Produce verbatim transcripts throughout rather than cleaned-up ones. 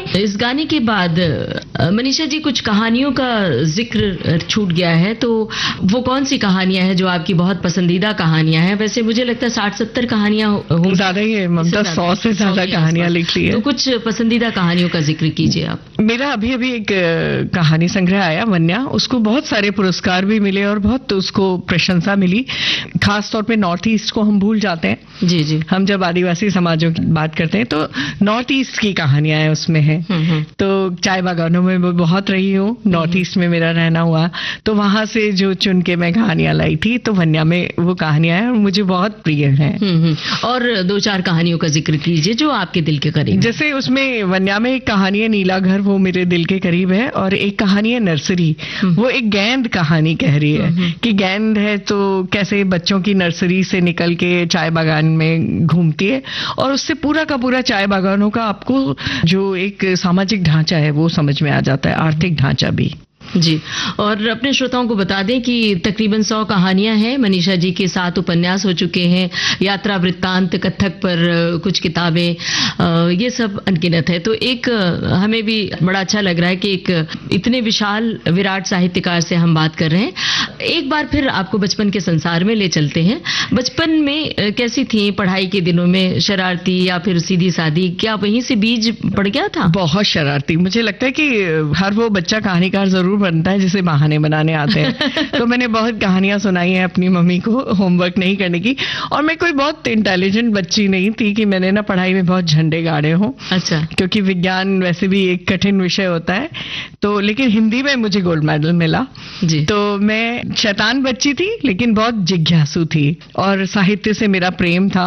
इस गाने के बाद अ, मनीषा जी कुछ कहानियों का जिक्र छूट गया है, तो वो कौन सी कहानियां हैं जो आपकी बहुत पसंदीदा कहानियां हैं? वैसे मुझे लगता है साठ सत्तर कहानियां होंगी, ज्यादा ही है ममता, सौ से ज्यादा कहानियां लिख ली है। तो कुछ पसंदीदा कहानियों का जिक्र कीजिए आप। मेरा अभी अभी एक अ, कहानी संग्रह आया वन्या, उसको बहुत सारे पुरस्कार भी मिले और बहुत उसको प्रशंसा मिली। खास तौर पे नॉर्थ ईस्ट को हम भूल जाते हैं। जी जी। हम जब आदिवासी समाजों की बात करते हैं तो नॉर्थ ईस्ट की कहानियां हैं उसमें है। तो चाय बागानों में मैं बहुत रही हूँ, नॉर्थ ईस्ट में मेरा रहना हुआ, तो वहां से जो चुन के मैं कहानियां लाई थी, तो वन्या में वो कहानियां हैं और मुझे बहुत प्रिय हैं। और दो चार कहानियों का जिक्र कीजिए जो आपके दिल के करीब। जैसे उसमें वन्या में एक कहानी है नीला घर, वो मेरे दिल के करीब है। और एक कहानी है नर्सरी, वो एक गेंद कहानी कह रही है कि गेंद है तो कैसे बच्चों की नर्सरी से निकल के चाय बागान में घूमती है, और उससे पूरा का पूरा चाय बागानों का आपको जो एक सामाजिक ढांचा है वो समझ में आ जाता है, आर्थिक ढांचा भी। जी। और अपने श्रोताओं को बता दें कि तकरीबन सौ कहानियां हैं, मनीषा जी के सात उपन्यास हो चुके हैं, यात्रा वृत्तांत, कथक पर कुछ किताबें, ये सब अनगिनत है। तो एक हमें भी बड़ा अच्छा लग रहा है कि एक इतने विशाल विराट साहित्यकार से हम बात कर रहे हैं। एक बार फिर आपको बचपन के संसार में ले चलते हैं। बचपन में कैसी थी पढ़ाई के दिनों में? शरारती या फिर सीधी सादी? क्या वहीं से बीज पड़ गया था? बहुत शरारती। मुझे लगता है कि हर वो बच्चा कहानीकार जरूर बनता है जिसे बहाने बनाने आते हैं। तो मैंने बहुत कहानियां सुनाई हैं अपनी मम्मी को होमवर्क नहीं करने की। और मैं कोई बहुत इंटेलिजेंट बच्ची नहीं थी कि मैंने ना पढ़ाई में बहुत झंडे गाड़े हों। अच्छा। क्योंकि विज्ञान वैसे भी एक कठिन विषय होता है, तो लेकिन हिंदी में मुझे गोल्ड मेडल मिला जी। तो मैं शैतान बच्ची थी लेकिन बहुत जिज्ञासु थी, और साहित्य से मेरा प्रेम था,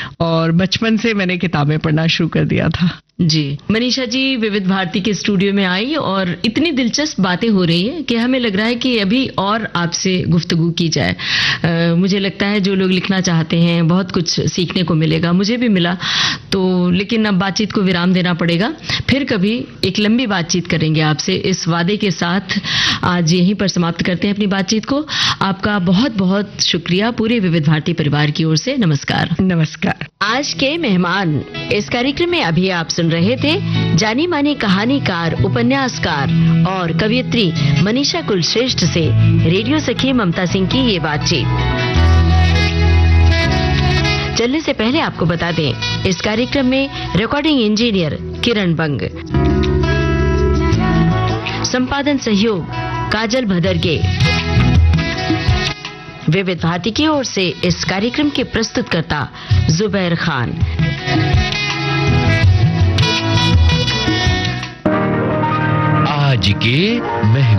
और बचपन से मैंने किताबें पढ़ना शुरू कर दिया था। जी। मनीषा जी विविध भारती के स्टूडियो में आई और इतनी दिलचस्प बातें हो रही है कि हमें लग रहा है कि अभी और आपसे गुफ्तगू की जाए। आ, मुझे लगता है जो लोग लिखना चाहते हैं बहुत कुछ सीखने को मिलेगा, मुझे भी मिला। तो लेकिन अब बातचीत को विराम देना पड़ेगा, फिर कभी एक लंबी बातचीत करेंगे आपसे, इस वादे के साथ आज यहीं पर समाप्त करते हैं अपनी बातचीत को। आपका बहुत बहुत शुक्रिया पूरे विविध भारती परिवार की ओर से। नमस्कार। नमस्कार। आज के मेहमान इस कार्यक्रम में अभी आप सुन रहे थे जानी मानी कहानीकार, उपन्यासकार और कवयित्री मनीषा कुलश्रेष्ठ से रेडियो सखी ममता सिंह की ये बातचीत। चलने से पहले आपको बता दें इस कार्यक्रम में रिकॉर्डिंग इंजीनियर किरण बंग, संपादन सहयोग काजल भदरगे। विविध भारती की ओर से इस कार्यक्रम के प्रस्तुतकर्ता जुबैर खान। आज के मेहमान